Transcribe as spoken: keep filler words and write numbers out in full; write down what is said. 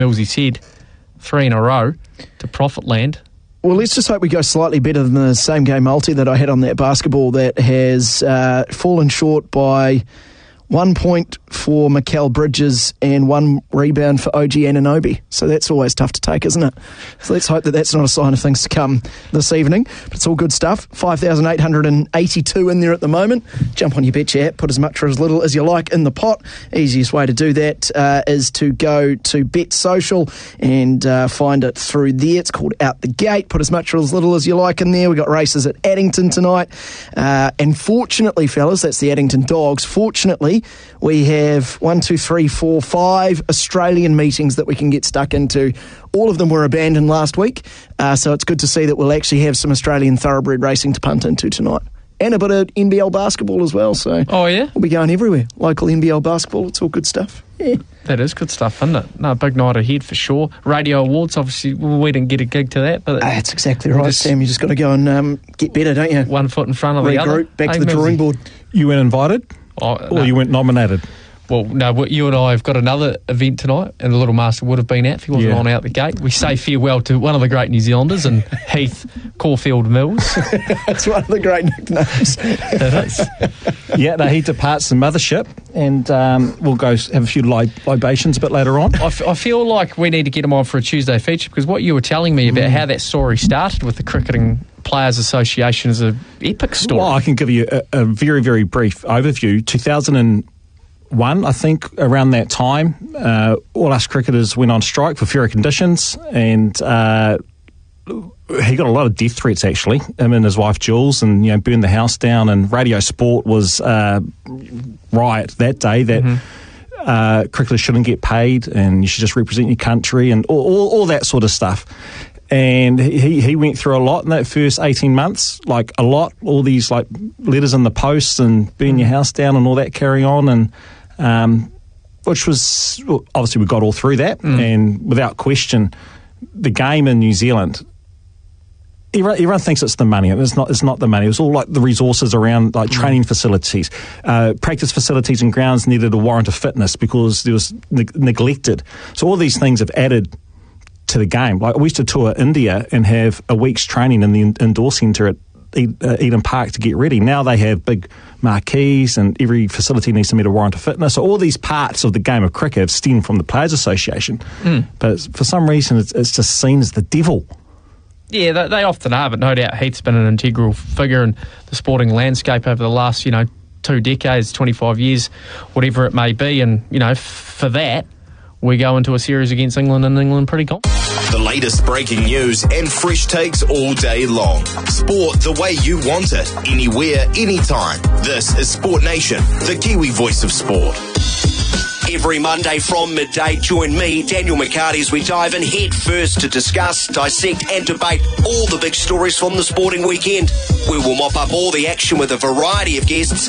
Millsy said, three in a row to profit land. Well, let's just hope we go slightly better than the same game multi that I had on that basketball that has uh, fallen short by one point for Mikal Bridges and one rebound for O G Anunoby. So that's always tough to take, isn't it? So let's hope that that's not a sign of things to come this evening. But it's all good stuff. five thousand eight hundred eighty-two in there at the moment. Jump on your Betcha app, put as much or as little as you like in the pot. Easiest way to do that uh, is to go to Bet Social and uh, find it through there. It's called Out the Gate. Put as much or as little as you like in there. We've got races at Addington tonight. Uh, and fortunately, fellas, that's the Addington Dogs. Fortunately, we have one, two, three, four, five Australian meetings that we can get stuck into. All of them were abandoned last week, uh, so it's good to see that we'll actually have some Australian thoroughbred racing to punt into tonight. And a bit of N B L basketball as well. So oh, yeah? We'll be going everywhere. Local N B L basketball, it's all good stuff. Yeah. That is good stuff, isn't it? No, big night ahead for sure. Radio Awards, obviously, well, we didn't get a gig to that. But ah, that's exactly right, just, Sam. You just got to go and um, get better, don't you? One foot in front of Regroup, the other. Back hey, to the Millsy. drawing board. You weren't invited? Oh, or no. you weren't nominated? Well, no, you and I have got another event tonight, and the Little Master would have been at if he wasn't yeah. on Out the Gate. We say farewell to one of the great New Zealanders and Heath Caulfield Mills. That's one of the great nicknames. It is. Yeah, no, he departs the mothership, and um, we'll go have a few li- libations a bit later on. I, f- I feel like we need to get him on for a Tuesday feature, because what you were telling me about mm. how that story started with the Cricketing Players Association is an epic story. Well, I can give you a, a very, very brief overview. two thousand one, I think, around that time, uh, all us cricketers went on strike for fairer conditions, and uh, he got a lot of death threats, actually, him and his wife Jules, and, you know, burned the house down, and Radio Sport was uh, riot that day that mm-hmm. uh, cricketers shouldn't get paid and you should just represent your country and all, all, all that sort of stuff. And he, he went through a lot in that first eighteen months, like a lot, all these like letters in the post and burn your house down and all that carry on. And um, which was, well, obviously we got all through that. Mm. And without question, the game in New Zealand, everyone, everyone thinks it's the money. It's not, it's not the money. It was all like the resources around like training mm. facilities. Uh, practice facilities and grounds needed a warrant of fitness because there was ne- neglected. So all these things have added to the game. Like we used to tour India and have a week's training in the in- indoor centre at uh, Eden Park to get ready. Now they have big marquees and every facility needs to meet a warrant of fitness. So all these parts of the game of cricket have stemmed from the Players Association. Mm. But for some reason it's, it's just seen as the devil. Yeah, they, they often are, but no doubt Heath's been an integral figure in the sporting landscape over the last, you know, two decades, twenty-five years, whatever it may be. And, you know, f- for that, we go into a series against England and England pretty confident. The latest breaking news and fresh takes all day long. Sport the way you want it, anywhere, anytime. This is Sport Nation, the Kiwi voice of sport. Every Monday from midday, join me, Daniel McCarty, as we dive in head first to discuss, dissect and debate all the big stories from the sporting weekend. We will mop up all the action with a variety of guests